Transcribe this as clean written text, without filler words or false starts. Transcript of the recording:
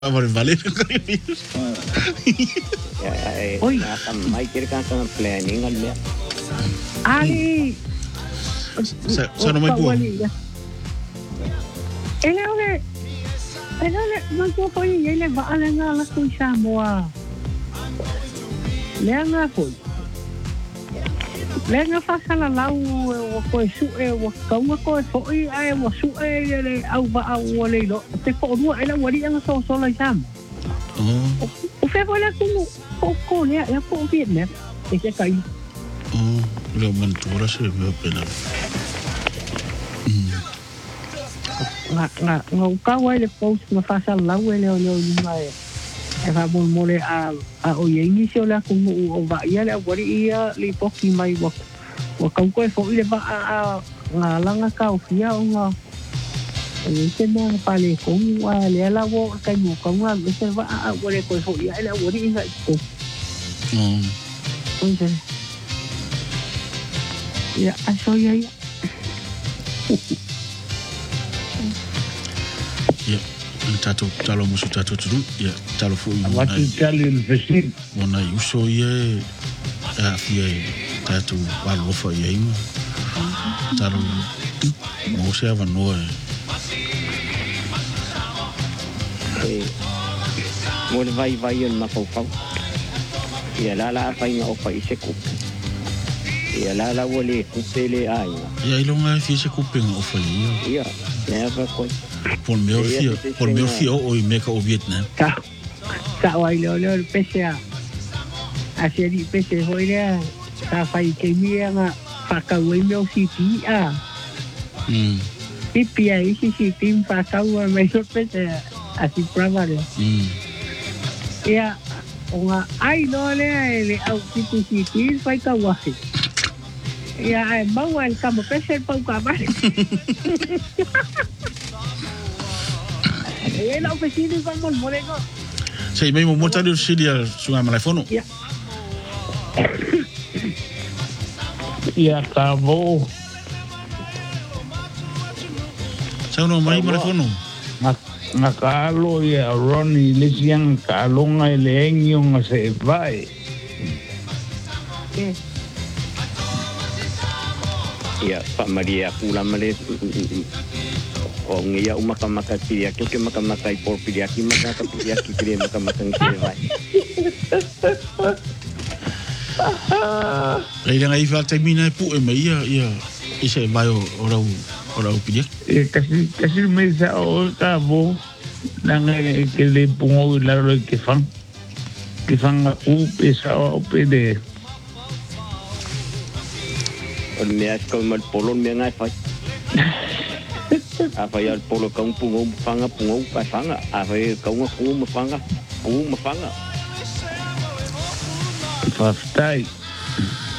Vale. Oi. Mai kira kan planning al me. Ali. Sa no mai pu. Ele não tô foi ele vai ala ngala ku Samoa. Lenga foi. Lenga fasala lau o ko su o kaunga ko foi ai o su ele au ba au le lo. Te ko no ele wali ang so la sam. O fe vola ko le ya ko Vietnam. E ke kai. Le mentura se me pena. Nga ukawa ele post na fasala lau ele o mai. E fa mole a o yengi se ola ku o va ia le wari ia li poki mai wa kau ko fo ile ba nga langa ka o fia o nga e se na pale ko wa le la wo ka mu ko nga se va a wari ko fo ia le wari nga ko ya aso ya Tato talo musu tato tu ya talo fu What you tell you the Mona yuso ye fia tato walo fa ye ima talo mo se ava no Mo vai yon makaufau. Ya la fa ina o fa ise ku. Ya la wole ku pele ai. Ya ilonga fi se ku penga o fa ye. Ya, never ko. Por meu fio o meka o Vietnam. Sa wai lo pese a seri pese hoira sa fai ke mia nga fa wai meu city a. Pipi a isi tim fa ka wa me so pese a si prava le. Ya onga ai no le au city fai ka wa. Ya ai mau al kamo pese pau ka ba. La oficina vamos moreno. Sei mai mo mota de Silia sunga telefono. Ya. Ya acabou. Sa no mai telefono. Nakalo ya Ronnie lisiang kalonga leengyo nga sa vai. Ya, Pak Maria pula male o ngia umaka piliaki ke maka por piliaki maka piliaki kire maka ngi vai. Ai nga ifa termina pu e mai ia ise vai ora piliaki. Kasi me sa o cabo nang ke le pungo la ro ke fan u pesa o pede. O me as ko mal polon me ngai fai. Apa ya polo kang pungo fanga pa fanga apa kang ku mafanga Fastai